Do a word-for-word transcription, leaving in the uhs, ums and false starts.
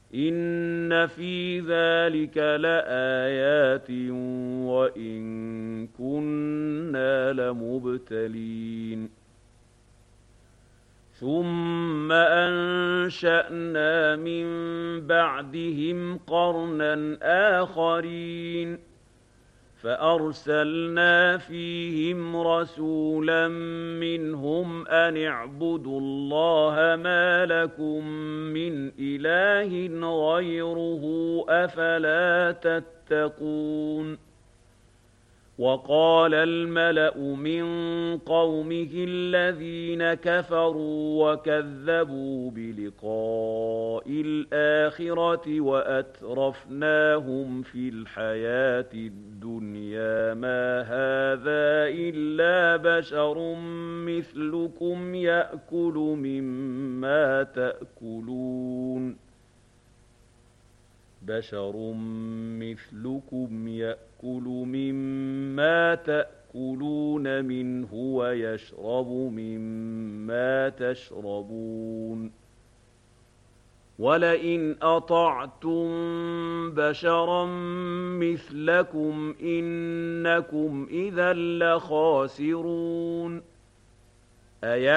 إِنَّ فِي ذَلِكَ لَآيَاتٍ وَإِن كُنَّا لَمُبْتَلِينَ ثُمَّ أَنشَأْنَا مِن بَعْدِهِمْ قَرْنًا آخَرِينَ فَأَرْسَلْنَا فِيهِمْ رَسُولًا مِّنْهُمْ أَنِ اعْبُدُوا اللَّهَ مَا لَكُم مِّنْ إِلَٰهٍ غَيْرُهُ ۖ أَفَلَا تَتَّقُونَ وَقَالَ الْمَلَأُ مِن قَوْمِهِ الَّذِينَ كَفَرُوا وَكَذَّبُوا بِلِقَاءِ الْآخِرَةِ وَأَتْرَفْنَاهُمْ فِي الْحَيَاةِ الدُّنْيَا مَا هَٰذَا إِلَّا بَشَرٌ مِّثْلُكُمْ يَأْكُلُ مِمَّا تَأْكُلُونَ بَشَرٌ مِّثْلُكُمْ يَأْكُلُ مِمَّا تَأْكُلُونَ مِنْهُ وَيَشْرَبُ مِمَّا تَشْرَبُونَ وَلَئِنْ أَطَعْتُم بَشَرًا مِّثْلَكُمْ إِنَّكُمْ إِذًا لَّخَاسِرُونَ